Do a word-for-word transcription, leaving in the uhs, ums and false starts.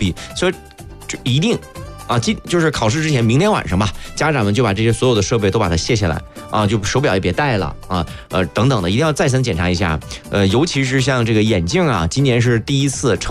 机，所以就一定。啊，今就是考试之前，明天晚上吧，家长们就把这些所有的设备都把它卸下来啊，就手表也别戴了啊，呃等等的，一定要再三检查一下。呃，尤其是像这个眼镜啊，今年是第一次成。